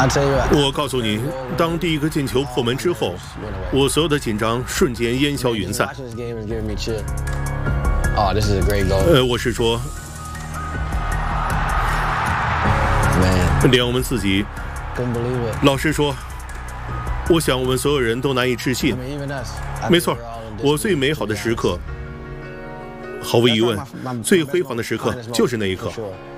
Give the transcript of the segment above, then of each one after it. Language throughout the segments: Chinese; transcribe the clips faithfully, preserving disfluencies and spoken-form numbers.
我告诉你，当第一个进球破门之后，我所有的紧张瞬间烟消云散。呃，我是说，连我们自己，老实说，我想我们所有人都难以置信。没错，我最美好的时刻，毫无疑问，最辉煌的时刻就是那一刻。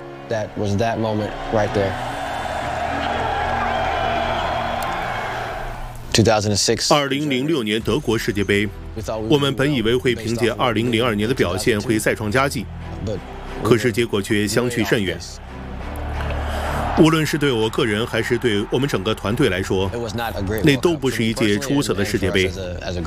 二零零六年德国世界杯，我们本以为会凭借二零零二年的表现会再创佳绩，可是结果却相去甚远。无论是对我个人还是对我们整个团队来说，那都不是一届出色的世界杯。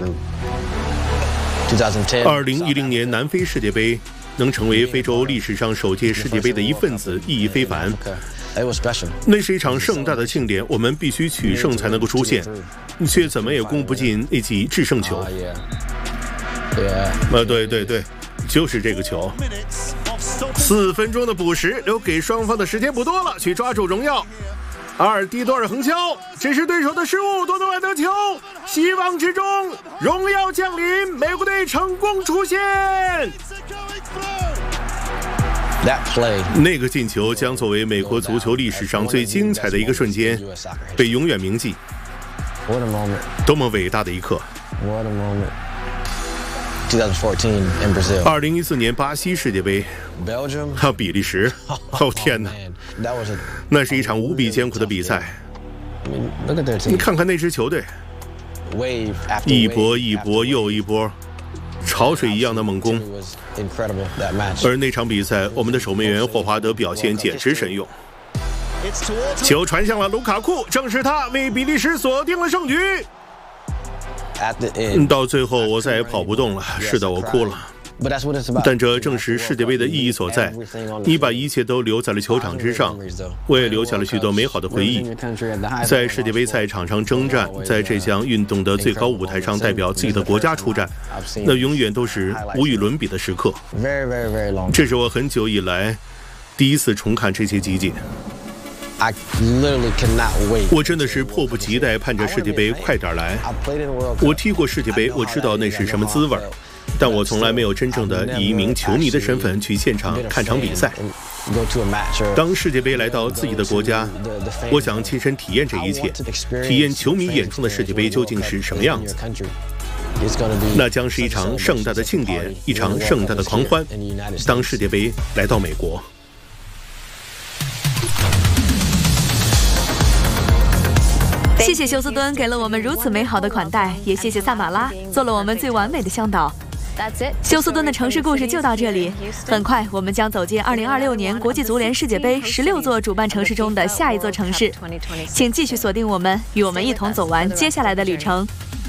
二零一零年南非世界杯能成为非洲历史上首届世界杯的一份子，意义非凡。那是一场盛大的庆典，我们必须取胜才能够出现，却怎么也攻不进那记制胜球。啊，对对对，就是这个球。四分钟的补时，留给双方的时间不多了，去抓住荣耀。阿尔蒂多尔横敲，这是对手的失误，多诺万得球，希望之中，荣耀降临，美国队成功出现。那个进球将作为美国足球历史上最精彩的一个瞬间，被永远铭记。多么伟大的一刻！二零一四年巴西世界杯，还有比利时，哦天哪，那是一场无比艰苦的比赛。你看看那支球队，一波一波又一波，潮水一样的猛攻。而那场比赛，我们的守门员霍华德表现简直神勇。球传向了卢卡库，正是他为比利时锁定了胜局。到最后我再也跑不动了，是的，我哭了。但这正是世界杯的意义所在，你把一切都留在了球场之上，我也留下了许多美好的回忆。在世界杯赛场上征战，在这项运动的最高舞台上代表自己的国家出战，那永远都是无与伦比的时刻。这是我很久以来第一次重看这些集锦。我真的是迫不及待盼着世界杯快点来。我踢过世界杯，我知道那是什么滋味，但我从来没有真正的以一名球迷的身份去现场看场比赛。当世界杯来到自己的国家，我想亲身体验这一切，体验球迷眼中的世界杯究竟是什么样子。那将是一场盛大的庆典，一场盛大的狂欢。当世界杯来到美国。 谢谢休斯敦给了我们如此美好的款待，也谢谢萨马拉做了我们最完美的向导。休斯敦的城市故事就到这里，很快我们将走进二零二六年国际足联世界杯十六座主办城市中的下一座城市，请继续锁定我们，与我们一同走完接下来的旅程。